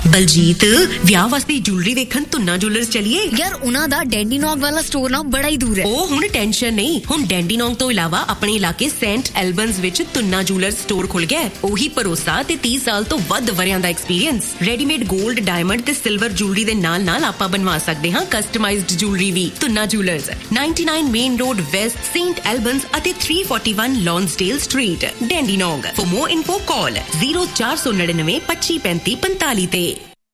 बलजीत ਵਿਆਹ ਵਾਸਤੇ ਜੁਐਲਰੀ ਵੇਖਣ ਤੁੰਨਾ ਜੁਐਲਰਸ ਚਲੀਏ ਯਾਰ ਉਹਨਾਂ ਦਾ ਡੈਂਡੀਨੌਗ ਵਾਲਾ ਸਟੋਰ ਨਾ ਬੜਾ ਹੀ ਦੂਰ ਹੈ ਉਹ ਹੁਣ ਟੈਨਸ਼ਨ ਨਹੀਂ ਹੁਣ ਡੈਂਡੀਨੌਗ ਤੋਂ ਇਲਾਵਾ ਆਪਣੇ ਇਲਾਕੇ ਸੈਂਟ ਐਲਬਨਸ ਵਿੱਚ ਤੁੰਨਾ ਜੁਐਲਰਸ ਸਟੋਰ ਖੁੱਲ ਗਿਆ ਉਹੀ ਭਰੋਸਾ ਤੇ 30 ਸਾਲ ਤੋਂ ਵੱਧ ਵਰਿਆਂ ਦਾ ਐਕਸਪੀਰੀਅੰਸ ਰੈਡੀਮੇਡ 골ਡ ਡਾਇਮੰਡ ਤੇ ਸਿਲਵਰ ਜੁਐਲਰੀ ਦੇ ਨਾਲ ਆਪਾਂ ਬਣਵਾ ਸਕਦੇ ਹਾਂ ਕਸਟਮਾਈਜ਼ਡ ਜੁਐਲਰੀ ਵੀ tuna jewellers 99 main road West Saint ਐਲਬਨਸ ਅਤੇ 341 ਲੌਂਸਡੇਲ street ਡੈਂਡੀਨੌਗ for more info call 0499 2535 45 ਤੇ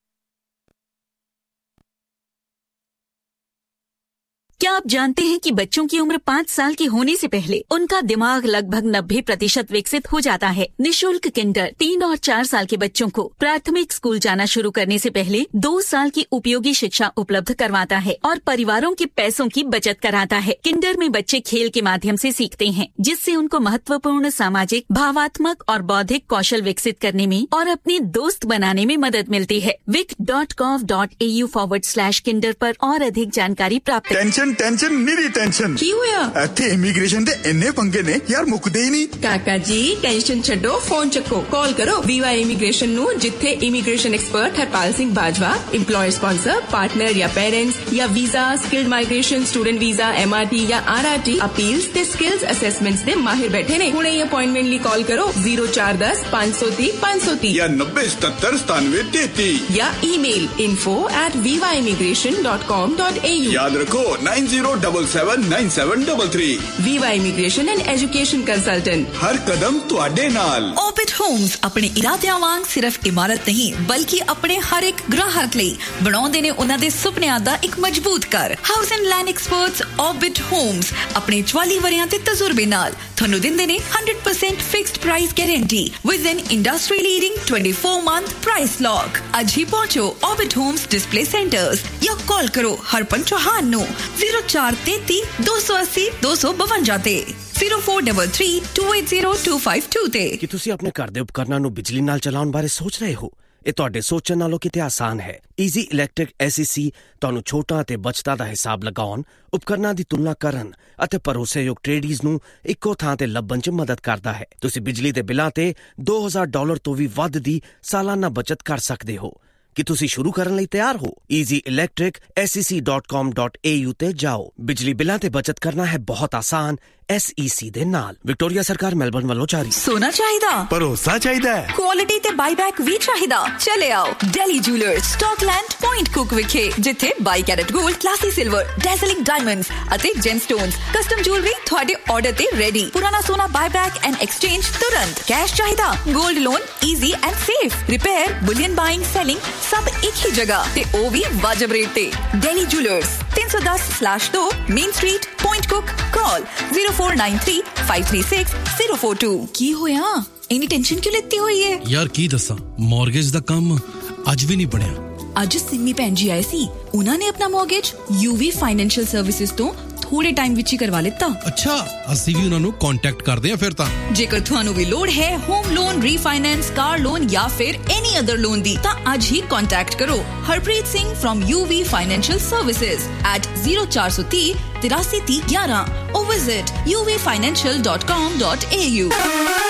क्या आप जानते हैं कि बच्चों की उम्र 5 साल की होने से पहले उनका दिमाग लगभग 90% विकसित हो जाता है। निशुल्क किंडर 3 और 4 साल के बच्चों को प्राथमिक स्कूल जाना शुरू करने से पहले 2 साल की उपयोगी शिक्षा उपलब्ध करवाता है और परिवारों के पैसों की बचत कराता है। किंडर में बच्चे खेल के माध्यम से सीखते हैं, जिससे उनको महत्वपूर्ण सामाजिक, भावात्मक और बौद्धिक कौशल विकसित करने में और अपने दोस्त बनाने में मदद मिलती है। vic.gov.au/kinder पर और अधिक जानकारी प्राप्त करें। टेंशन नहीं टेंशन की होया इत्थे इमीग्रेशन दे इन्ने पंगे ने यार मुकदे ही नहीं काका जी टेंशन छड्डो फोन चक्को कॉल करो वीवा इमीग्रेशन नु जिथे immigration expert Harpal Singh Bajwa employer sponsor partner या पेरेंट्स या visa skilled migration student visa MRT या आरआरटी अपील्स ते स्किल्स असेसमेंट्स दे माहिर बैठे ने हुणे ही अपॉइंटमेंट ली कॉल करो 0410 530 530 या 90779733 या ईमेल info@vivaimmigration.com.au याद रखो 90779733 Viva immigration and education consultant हर कदम तुहाडे नाल ऑर्बिट होम्स अपने इरादिਆਂ ਵਾਂਗ ਸਿਰਫ ਇਮਾਰਤ ਨਹੀਂ ਬਲਕਿ ਆਪਣੇ ਹਰ ਇੱਕ ਗ੍ਰਾਹਕ ਲਈ ਬਣਾਉਂਦੇ ਨੇ ਉਹਨਾਂ ਦੇ ਸੁਪਨਿਆਂ ਦਾ ਇੱਕ ਮਜ਼ਬੂਤ ਘਰ house and land experts orbit homes ਆਪਣੇ 44 ਵਰਿਆਂ ਦੇ ਤਜਰਬੇ ਨਾਲ ਤੁਹਾਨੂੰ ਦਿੰਦੇ ਨੇ 100% fixed price guarantee with N industry leading 24-month price lock ਅੱਜ ਹੀ ਪਹੁੰਚੋ ऑर्बिट ਹੋਮਸ ਡਿਸਪਲੇ ਸੈਂਟਰਸ ਜਾਂ ਕਾਲ ਕਰੋ ਹਰਪਨ ਚੌਹਾਨ ਨੂੰ 0433 280 252 ਤੇ 0433280252 ਤੇ ਕਿ ਤੁਸੀਂ ਆਪਣੇ ਘਰ ਦੇ ਉਪਕਰਨਾਂ ਨੂੰ ਬਿਜਲੀ ਨਾਲ ਚਲਾਉਣ ਬਾਰੇ ਸੋਚ ਰਹੇ ਹੋ ਇਹ ਤੁਹਾਡੇ ਸੋਚਣ ਨਾਲੋਂ ਕਿਤੇ ਆਸਾਨ ਹੈ ਈਜ਼ੀ ਇਲੈਕਟ੍ਰਿਕ SEC ਤੁਹਾਨੂੰ ਛੋਟਾਂ ਅਤੇ ਬਚਤਾਂ ਦਾ ਹਿਸਾਬ ਲਗਾਉਣ ਉਪਕਰਨਾਂ ਦੀ ਤੁਲਨਾ ਕਰਨ ਅਤੇ ਭਰੋਸੇਯੋਗ ਟ੍ਰੇਡਿਜ਼ ਨੂੰ ਇੱਕੋ ਥਾਂ ਤੇ ਲੱਭਣ 'ਚ ਮਦਦ ਕਰਦਾ ਹੈ ਤੁਸੀਂ ਬਿਜਲੀ ਦੇ ਬਿੱਲਾਂ ਤੇ $2000 ਤੋਂ ਵੀ ਵੱਧ ਦੀ ਸਾਲਾਨਾ ਬਚਤ ਕਰ ਸਕਦੇ ਹੋ ਕਿ ਤੁਸੀਂ ਸ਼ੁਰੂ ਕਰਨ ਲਈ ਤਿਆਰ ਹੋ easyelectricsec.com.au ਤੇ ਜਾਓ ਬਿਜਲੀ ਬਿੱਲਾਂ ਤੇ ਬਚਤ ਕਰਨਾ ਹੈ ਬਹੁਤ ਆਸਾਨ SEC ਦੇ ਨਾਲ ਵਿਕਟੋਰੀਆ ਸਰਕਾਰ ਮੈਲਬਰਨ ਵੱਲੋਂ ਜਾਰੀ ਸੋਨਾ ਚਾਹੀਦਾ ਭਰੋਸਾ ਚਾਹੀਦਾ ਹੈ ਕੁਆਲਿਟੀ ਤੇ ਬਾਈਬੈਕ ਵੀ ਚਾਹੀਦਾ ਚਲੇ ਆਓ ਦਿੱਲੀ ਜੁਐਲਰਸ ਸਟਾਕਲੈਂਡ ਪੁਆਇੰਟ ਕੁਕ ਵਿਖੇ ਜਿੱਥੇ 22 ਕੈਰਟ 골ਡ ਕਲਾਸੀ ਸਿਲਵਰ ਡੈਜ਼ਲਿੰਗ ਡਾਇਮੰਡਸ ਅਤੇ ਜੈਮਸਟੋਨਸ ਕਸਟਮ ਜੁਐਲਰੀ ਤੁਹਾਡੇ ਆਰਡਰ ਤੇ ਰੈਡੀ ਪੁਰਾਣਾ ਸੋਨਾ ਬਾਈਬੈਕ ਐਂਡ ਐਕਸਚੇਂਜ ਤੁਰੰਤ ਕੈਸ਼ ਚਾਹੀਦਾ 골ਡ loan easy and safe repair bullion buying selling ਸਭ ਇੱਕ ਹੀ ਜਗ੍ਹਾ ਤੇ ਉਹ ਵੀ ਵਾਜਬ ਰੇਟ ਤੇ Delhi jewellers 310/2 main street point ਕੁਕ ਕਾਲ 0493536042 ਕੀ ਹੋਇਆ ਇੰਨੀ ਟੈਨਸ਼ਨ ਕਿਉਂ ਲੈਤੀ ਹੋਈ ਹੈ ਯਾਰ ਕੀ ਦੱਸਾਂ ਮਾਰਗੇਜ ਦਾ ਕੰਮ ਅੱਜ ਵੀ ਨਹੀਂ ਬਣਿਆ ਅੱਜ ਸਿੰਮੀ ਭੈਣ ਜੀ ਆਏ ਸੀ ਉਹਨਾਂ ਨੇ ਆਪਣਾ ਮਾਰਗੇਜ UV ਫਾਈਨੈਂਸ਼ੀਅਲ ਸਰਵਿਸਿਜ਼ ਤੋਂ ਥੋੜੇ ਟਾਈਮ ਵਿੱਚ ਹੀ ਕਰਵਾ ਲਿੱਤਾ ਅੱਛਾ ਅਸੀਂ ਵੀ ਉਹਨਾਂ ਨੂੰ ਕੰਟੈਕਟ ਕਰਦੇ ਹਾਂ ਫਿਰ ਤਾਂ ਜੇਕਰ ਤੁਹਾਨੂੰ ਵੀ ਲੋੜ ਹੈ home loan refinance car loan ਜਾਂ ਫਿਰ ਐਨੀ ਅਦਰ ਲੋਨ ਦੀ ਤਾਂ ਅੱਜ ਹੀ ਕੰਟੈਕਟ ਕਰੋ Harpreet Singh from UV Financial Services at 0430 8311 or visit uvfinancial.com.au